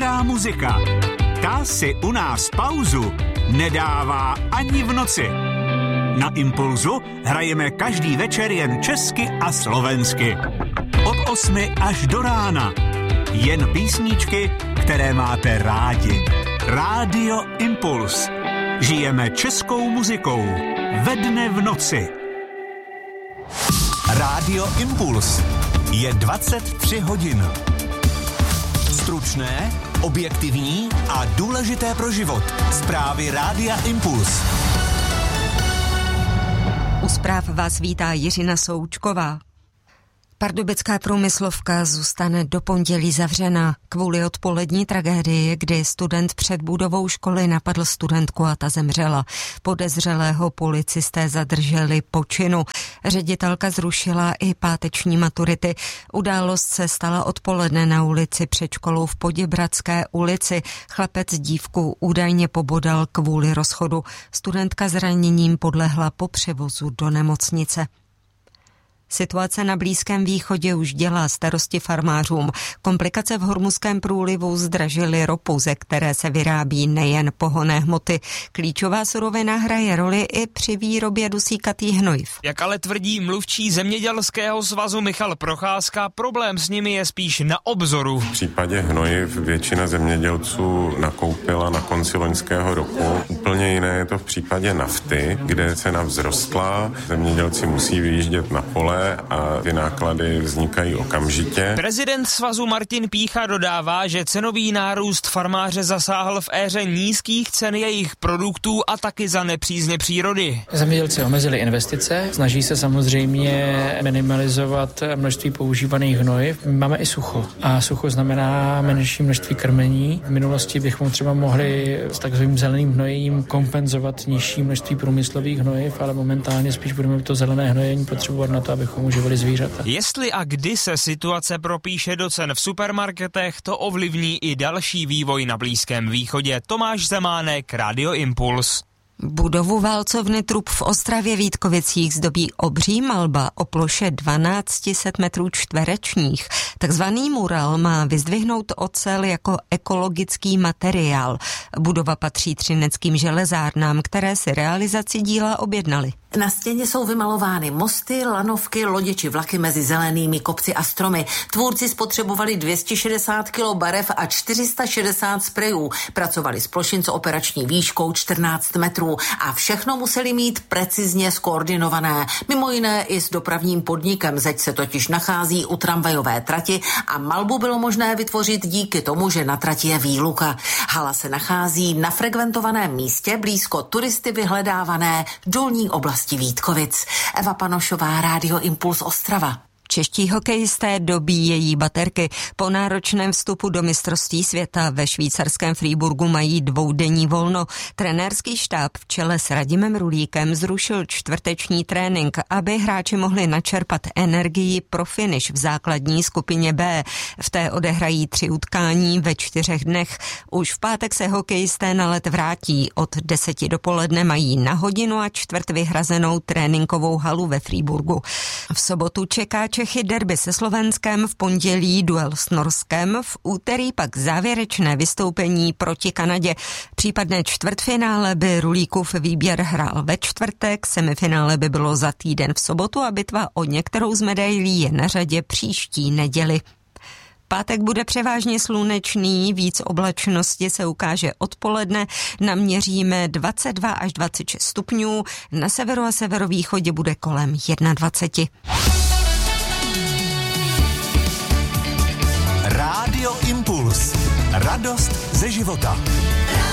dobrá muzika. Ta si u nás pauzu nedává ani v noci. Na Impulzu hrajeme každý večer jen česky a slovensky. Od 8 až do rána. Jen písničky, které máte rádi. Rádio Impuls. Žijeme českou muzikou. Ve dne v noci. Rádio Impuls. Je 23 hodin. Stručné, objektivní a důležité pro život. Zprávy Rádia Impuls. U zpráv vás vítá Jiřina Součková. Pardubická průmyslovka zůstane do pondělí zavřena kvůli odpolední tragédii, kdy student před budovou školy napadl studentku a ta zemřela. Podezřelého policisté zadrželi po činu. Ředitelka zrušila i páteční maturity. Událost se stala odpoledne na ulici před školou v Poděbradské ulici. Chlapec dívku údajně pobodal kvůli rozchodu. Studentka zraněním podlehla po převozu do nemocnice. Situace na Blízkém východě už dělá starosti farmářům. Komplikace v Hormuzském průlivu zdražily ropu, ze které se vyrábí nejen pohonné hmoty. Klíčová surovina hraje roli i při výrobě dusíkatých hnojiv. Jak ale tvrdí mluvčí Zemědělského svazu Michal Procházka, problém s nimi je spíš na obzoru. V případě hnojiv většina zemědělců nakoupila na konci loňského roku. Úplně jiné je to v případě nafty, kde cena vzrostla. Zemědělci musí vyjíždět na pole a ty náklady vznikají okamžitě. Prezident svazu Martin Pícha dodává, že cenový nárůst farmáře zasáhl v éře nízkých cen jejich produktů a taky za nepřízně přírody. Zemědělci omezili investice, snaží se samozřejmě minimalizovat množství používaných hnojiv. Máme i sucho a sucho znamená menší množství krmení. V minulosti bychom třeba mohli s takovým zeleným hnojením kompenzovat nižší množství průmyslových hnojiv, ale momentálně spíš budeme to zelené hnojení potřebovat na to, abychom uživali zvířata. Jestli a kdy se situace propíše do cen v supermarketech, to ovlivní i další vývoj na Blízkém východě. Tomáš Zemánek, Radio Impuls. Budovu válcovny Trup v Ostravě Vítkovicích zdobí obří malba o ploše 1200 metrů čtverečních. Takzvaný mural má vyzdvihnout ocel jako ekologický materiál. Budova patří třineckým železárnám, které si realizaci díla objednaly. Na stěně jsou vymalovány mosty, lanovky, lodě či vlaky mezi zelenými kopci a stromy. Tvůrci spotřebovali 260 kg barev a 460 sprejů. Pracovali s plošin s operační výškou 14 metrů a všechno museli mít precizně skoordinované. Mimo jiné i s dopravním podnikem, zeď se totiž nachází u tramvajové trati a malbu bylo možné vytvořit díky tomu, že na trati je výluka. Hala se nachází na frekventovaném místě blízko turisty vyhledávané dolní oblasti Vítkovic. Eva Panošová, Radio Impuls Ostrava. Čeští hokejisté dobíjejí baterky. Po náročném vstupu do mistrovství světa ve švýcarském Freiburgu mají dvoudenní volno. Trenérský štáb v čele s Radimem Rulíkem zrušil čtvrteční trénink, aby hráči mohli načerpat energii pro finish v základní skupině B. V té odehrají 3 utkání ve 4 dnech. Už v pátek se hokejisté na let vrátí. Od 10 dopoledne mají na 1:15 vyhrazenou tréninkovou halu ve Freiburgu. V sobotu čeká Čechy derby se Slovenskem, v pondělí duel s Norskem, v úterý pak závěrečné vystoupení proti Kanadě. Případné čtvrtfinále by Rulíkův výběr hrál ve čtvrtek, semifinále by bylo za týden v sobotu a bitva o některou z medailí je na řadě příští neděli. Pátek bude převážně slunečný, víc oblačnosti se ukáže odpoledne, naměříme 22 až 26 stupňů, na severu a severovýchodě bude kolem 21. Rádio Impuls. Radost ze života.